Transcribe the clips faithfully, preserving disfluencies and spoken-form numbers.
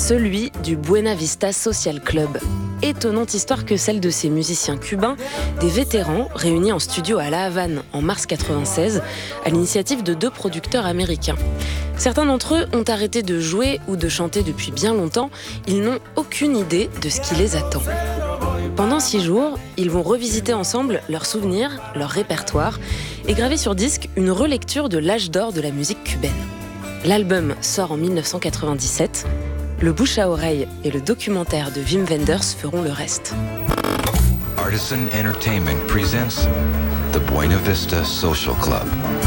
celui du Buena Vista Social Club. Étonnante histoire que celle de ces musiciens cubains, des vétérans réunis en studio à La Havane en mars quatre-vingt-seize, à l'initiative de deux producteurs américains. Certains d'entre eux ont arrêté de jouer ou de chanter depuis bien longtemps, ils n'ont aucune idée de ce qui les attend. Pendant six jours, ils vont revisiter ensemble leurs souvenirs, leur répertoire et graver sur disque une relecture de l'âge d'or de la musique cubaine. L'album sort en dix-neuf cent quatre-vingt-dix-sept. Le bouche à oreille et le documentaire de Wim Wenders feront le reste. Artisan Entertainment presents the Buena Vista Social Club.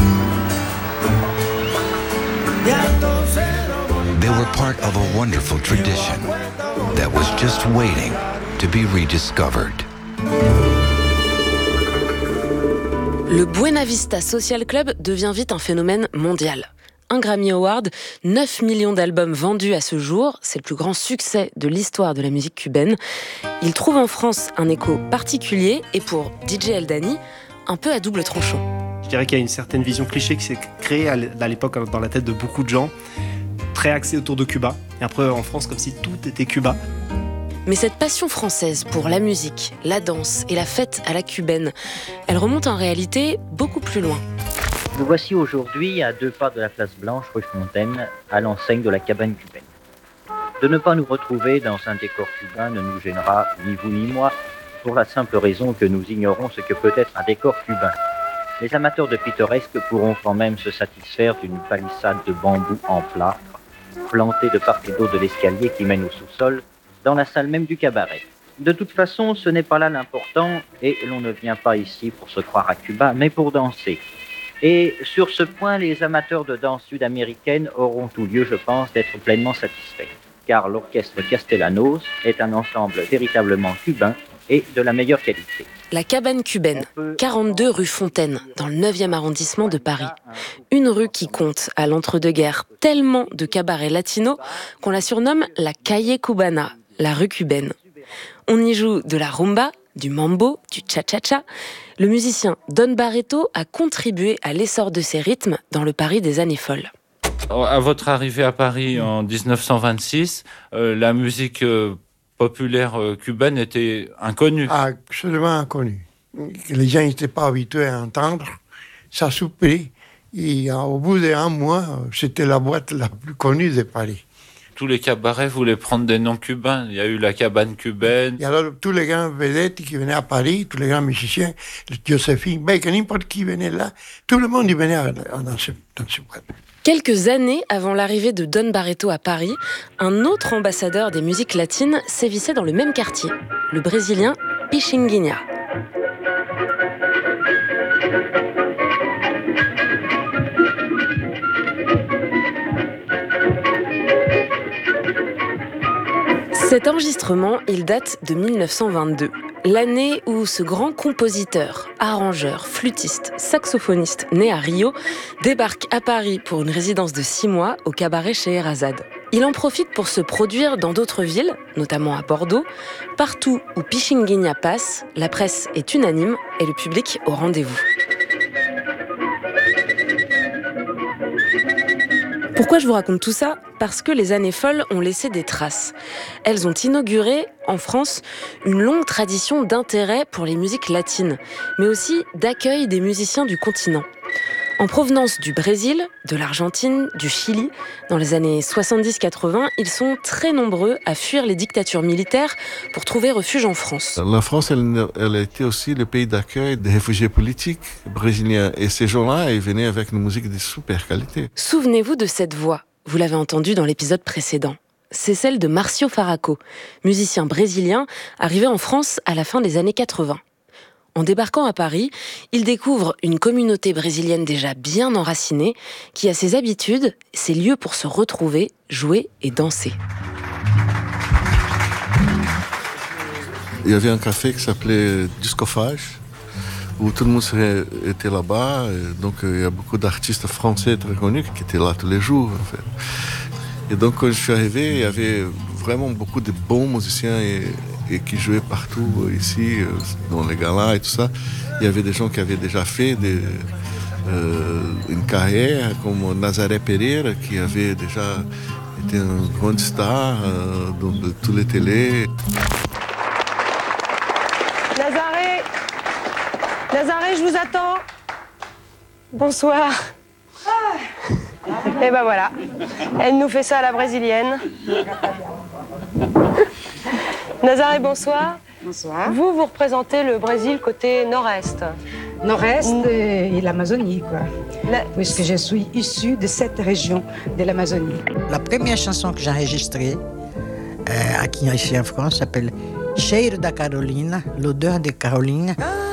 They were part of a wonderful tradition that was just waiting to be rediscovered. Le Buena Vista Social Club devient vite un phénomène mondial. Un Grammy Award, neuf millions d'albums vendus à ce jour, c'est le plus grand succès de l'histoire de la musique cubaine. Il trouve en France un écho particulier et pour D J Eldani, un peu à double tranchant. Je dirais qu'il y a une certaine vision cliché qui s'est créée à l'époque dans la tête de beaucoup de gens, très axée autour de Cuba. Et après en France, comme si tout était Cuba. Mais cette passion française pour la musique, la danse et la fête à la cubaine, elle remonte en réalité beaucoup plus loin. Nous voici aujourd'hui à deux pas de la place Blanche, rue Fontaine, à l'enseigne de la cabane cubaine. De ne pas nous retrouver dans un décor cubain ne nous gênera ni vous ni moi, pour la simple raison que nous ignorons ce que peut être un décor cubain. Les amateurs de pittoresque pourront quand même se satisfaire d'une palissade de bambou en plâtre, plantée de part et d'autre de l'escalier qui mène au sous-sol, dans la salle même du cabaret. De toute façon, ce n'est pas là l'important, et l'on ne vient pas ici pour se croire à Cuba, mais pour danser. Et sur ce point, les amateurs de danse sud-américaine auront tout lieu, je pense, d'être pleinement satisfaits. Car l'orchestre Castellanos est un ensemble véritablement cubain et de la meilleure qualité. La cabane cubaine, quarante-deux rue Fontaine, dans le neuvième arrondissement de Paris. Une rue qui compte, à l'entre-deux-guerres, tellement de cabarets latinos qu'on la surnomme la Calle Cubana, la rue cubaine. On y joue de la rumba, du mambo, du cha-cha-cha. Le musicien Don Barreto a contribué à l'essor de ces rythmes dans le Paris des années folles. À votre arrivée à Paris en dix-neuf cent vingt-six, euh, la musique euh, populaire euh, cubaine était inconnue. Absolument inconnue. Les gens n'étaient pas habitués à entendre. Ça soupait. Et euh, au bout d'un mois, c'était la boîte la plus connue de Paris. Tous les cabarets voulaient prendre des noms cubains. Il y a eu la cabane cubaine. Et alors, tous les grands vedettes qui venaient à Paris, tous les grands musiciens, Joséphine Baker, n'importe qui venait là, tout le monde y venait dans ce, dans ce boîte. Quelques années avant l'arrivée de Don Barreto à Paris, un autre ambassadeur des musiques latines sévissait dans le même quartier, le Brésilien Pichinguinha. Cet enregistrement, il date de dix-neuf cent vingt-deux, l'année où ce grand compositeur, arrangeur, flûtiste, saxophoniste né à Rio débarque à Paris pour une résidence de six mois au cabaret Scheherazade. Il en profite pour se produire dans d'autres villes, notamment à Bordeaux. Partout où Pichinguinha passe, la presse est unanime et le public au rendez-vous. Pourquoi je vous raconte tout ça ? Parce que les années folles ont laissé des traces. Elles ont inauguré, en France, une longue tradition d'intérêt pour les musiques latines, mais aussi d'accueil des musiciens du continent. En provenance du Brésil, de l'Argentine, du Chili, dans les années soixante-dix quatre-vingts, ils sont très nombreux à fuir les dictatures militaires pour trouver refuge en France. La France, elle, elle a été aussi le pays d'accueil des réfugiés politiques brésiliens. Et ces gens-là, ils venaient avec une musique de super qualité. Souvenez-vous de cette voix. Vous l'avez entendue dans l'épisode précédent. C'est celle de Marcio Faraco, musicien brésilien arrivé en France à la fin des années quatre-vingts. En débarquant à Paris, il découvre une communauté brésilienne déjà bien enracinée, qui a ses habitudes, ses lieux pour se retrouver, jouer et danser. Il y avait un café qui s'appelait Discophage, où tout le monde était là-bas. Et donc il y a beaucoup d'artistes français très connus qui étaient là tous les jours, en fait. Et donc quand je suis arrivé, il y avait vraiment beaucoup de bons musiciens et, et qui jouaient partout ici, dans les galas et tout ça. Il y avait des gens qui avaient déjà fait des, euh, une carrière, comme Nazaré Pereira, qui avait déjà C'était une grande star euh, dans de, toutes les télés. Nazaré Nazaré, je vous attends. Bonsoir. Et ben voilà, elle nous fait ça à la brésilienne. Nazaré, bonsoir. Bonsoir. Vous, vous représentez le Brésil côté nord-est. Nord-est et l'Amazonie, quoi. La... Puisque je suis issue de cette région de l'Amazonie. La première chanson que j'ai enregistrée, euh, aqui ici en France, s'appelle Cheiro da Carolina, l'odeur de Caroline.